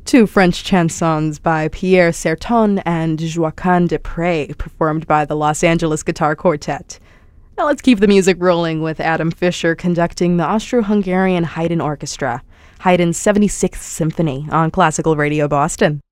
Two French chansons by Pierre Serton and Joaquin Desprez, performed by the Los Angeles Guitar Quartet. Now let's keep the music rolling with Adam Fischer conducting the Austro-Hungarian Haydn Orchestra, Haydn's 76th Symphony on Classical Radio Boston.